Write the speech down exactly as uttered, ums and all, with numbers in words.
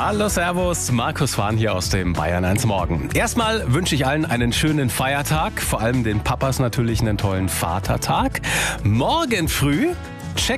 Hallo, Servus, Markus Fahn hier aus dem Bayern eins Morgen. Erstmal wünsche ich allen einen schönen Feiertag, vor allem den Papas natürlich einen tollen Vatertag. Morgen früh